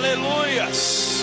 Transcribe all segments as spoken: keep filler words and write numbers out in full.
Aleluias.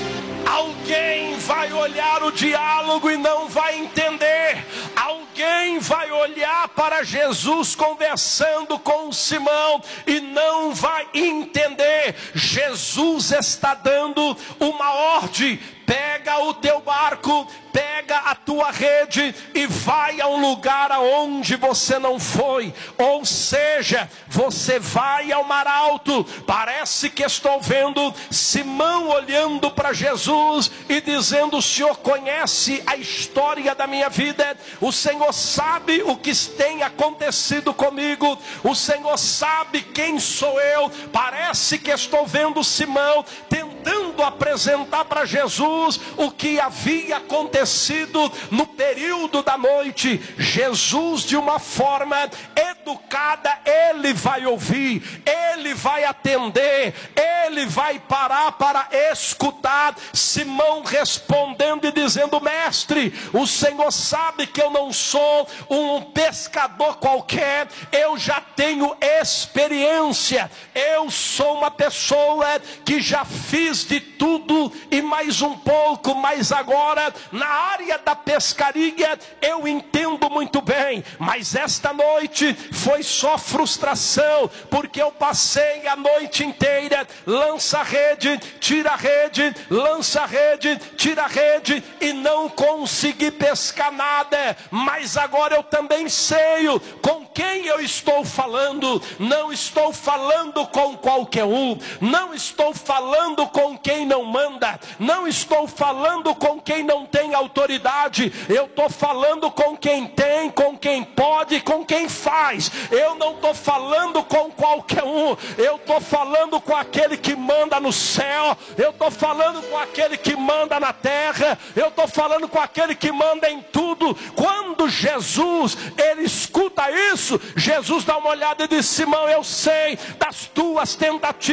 Alguém vai olhar o diálogo e não vai entender. Alguém vai olhar para Jesus conversando com Simão e não vai entender. Jesus está dando uma ordem: pega o teu barco, pega a tua rede e vai a um lugar aonde você não foi. Ou seja, você vai ao mar alto. Parece que estou vendo Simão olhando para Jesus e dizendo: o Senhor conhece a história da minha vida, o Senhor sabe o que tem acontecido comigo, o Senhor sabe quem sou eu. Parece que estou vendo Simão tentando apresentar para Jesus o que havia acontecido no período da noite. Jesus, de uma forma educada, ele vai ouvir, ele vai atender, ele vai parar para escutar. Simão respondendo e dizendo: mestre, o Senhor sabe que eu não sou um pescador qualquer, eu já tenho experiência, eu sou uma pessoa que já fiz de tudo e mais um pouco, mas agora na área da pescaria eu entendo muito bem, mas esta noite foi só frustração, porque eu passei a noite inteira, lança a rede, tira a rede, lança a rede, tira a rede, e não consegui pescar nada. Mas agora eu também sei com quem eu estou falando. Não estou falando com qualquer um, não estou falando com quem não manda, não estou falando com quem não tem autoridade, eu estou falando com quem tem, com quem pode, com quem faz. Eu não estou falando com qualquer um, eu estou falando com aquele que manda no céu, eu estou falando com aquele que manda na terra, eu estou falando com aquele que manda em tudo. Quando Jesus, ele escuta isso, Jesus dá uma olhada e diz: Simão, eu sei das tuas tentativas,